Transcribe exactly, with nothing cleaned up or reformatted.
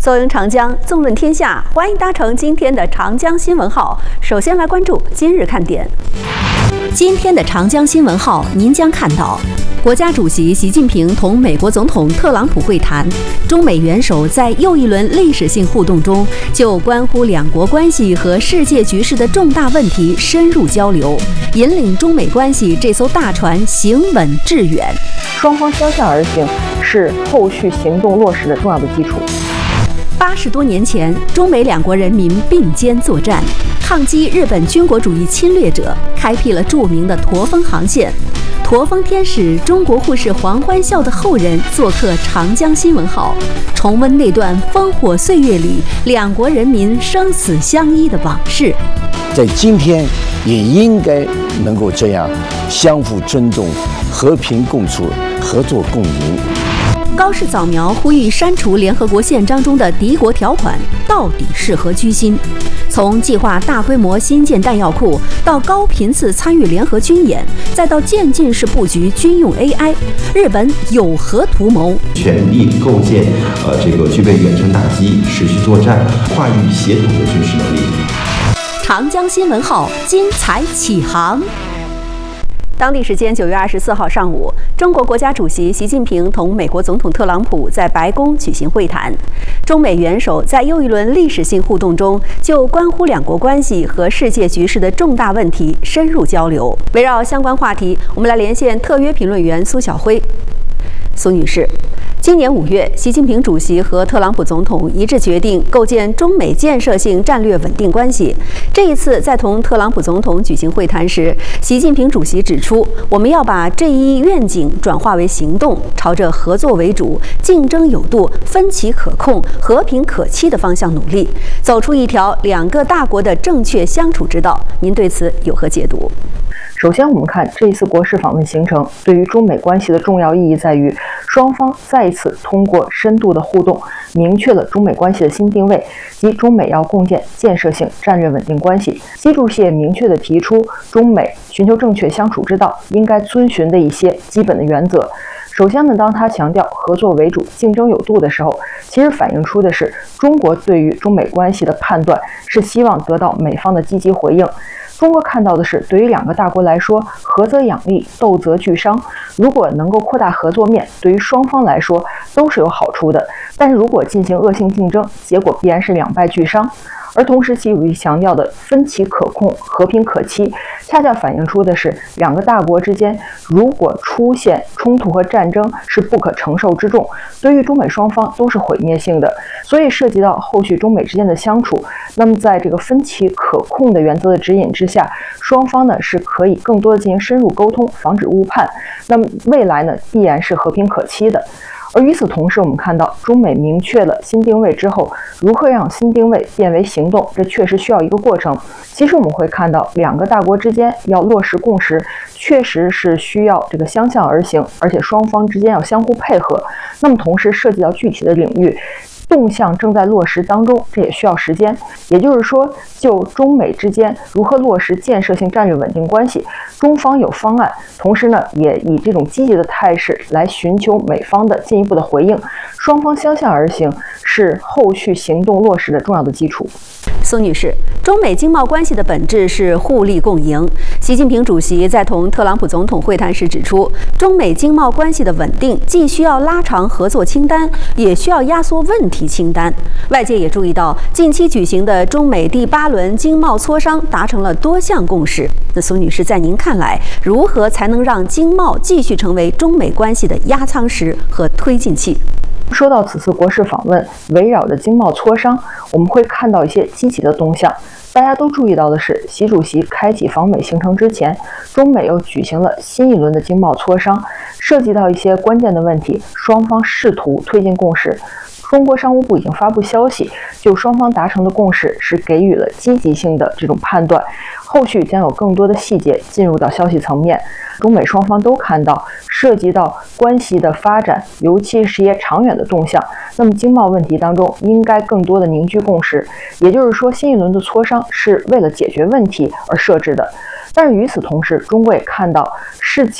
坐拥长江，纵论天下，欢迎搭乘今天的长江新闻号。首先来关注今日看点。今天的长江新闻号，您将看到国家主席习近平同美国总统特朗普会谈，中美元首在又一轮历史性互动中，就关乎两国关系和世界局势的重大问题深入交流，引领中美关系这艘大船行稳致远。 双方相向而行，是后续行动落实的重要的基础。 八十多年前，中美两国人民并肩作战，抗击日本军国主义侵略者，开辟了著名的驼峰航线。驼峰天使中国护士黄欢笑的后人做客长江新闻号，重温那段烽火岁月里两国人民生死相依的往事。 在今天也应该能够这样相互尊重、和平共处、合作共赢。 高市早苗呼吁删除联合国宪章中的敌国条款，到底是何居心？从计划大规模新建弹药库，到高频次参与联合军演，再到渐进式布局军用 A I， 日本有何图谋？ 全力构建呃这个具备远程打击、持续作战、跨域协同的军事能力。 长江新闻号精彩启航。当地时间九月二十四号上午，中国国家主席习近平同美国总统特朗普在白宫举行会谈。中美元首在又一轮历史性互动中，就关乎两国关系和世界局势的重大问题深入交流。围绕相关话题，我们来连线特约评论员苏晓辉。苏女士，今年五月，习近平主席和特朗普总统一致决定构建中美建设性战略稳定关系。这一次在同特朗普总统举行会谈时，习近平主席指出，我们要把这一愿景转化为行动，朝着合作为主、竞争有度、分歧可控、和平可期的方向努力，走出一条两个大国的正确相处之道。您对此有何解读？ 首先，我们看这一次国事访问行程对于中美关系的重要意义在于，双方再一次通过深度的互动，明确了中美关系的新定位，即中美要共建建设性战略稳定关系。习主席也明确地提出，中美寻求正确相处之道应该遵循的一些基本的原则。首先呢，当他强调合作为主、竞争有度的时候，其实反映出的是中国对于中美关系的判断是希望得到美方的积极回应。中国看到的是，对于两个大国来说，合则养利，斗则俱伤。如果能够扩大合作面，对于双方来说都是有好处的。但是如果进行恶性竞争，结果必然是两败俱伤。而同时，习主席强调的分歧可控、和平可期，恰恰反映出的是两个大国之间如果出现冲突和战争是不可承受之重，对于中美双方都是毁灭性的。所以涉及到后续中美之间的相处，那么在这个分歧可控的原则的指引之下，双方呢是可以更多的进行深入沟通，防止误判。那么未来呢必然是和平可期的。而与此同时，我们看到中美明确了新定位之后，如何让新定位变为行动，这确实需要一个过程。其实我们会看到，两个大国之间要落实共识，确实是需要这个相向而行，而且双方之间要相互配合。那么同时涉及到具体的领域，动向正在落实当中，这也需要时间。也就是说，就中美之间如何落实建设性战略稳定关系，中方有方案，同时呢，也以这种积极的态势来寻求美方的进一步的回应。双方相向而行，是后续行动落实的重要的基础。 苏女士，中美经贸关系的本质是互利共赢。习近平主席在同特朗普总统会谈时指出，中美经贸关系的稳定既需要拉长合作清单，也需要压缩问题清单。外界也注意到，近期举行的中美第八轮经贸磋商达成了多项共识。那苏女士，在您看来，如何才能让经贸继续成为中美关系的压舱石和推进器？ 说到此次国事访问，围绕着经贸磋商，我们会看到一些积极的动向。大家都注意到的是，习主席开启访美行程之前，中美又举行了新一轮的经贸磋商，涉及到一些关键的问题，双方试图推进共识。中国商务部已经发布消息，就双方达成的共识是给予了积极性的这种判断，后续将有更多的细节进入到消息层面。中美双方都看到，涉及到关系的发展，尤其是一些长远的动向，那么经贸问题当中应该更多的凝聚共识。也就是说，新一轮的磋商是为了解决问题而设置的。但是与此同时，中国也看到事情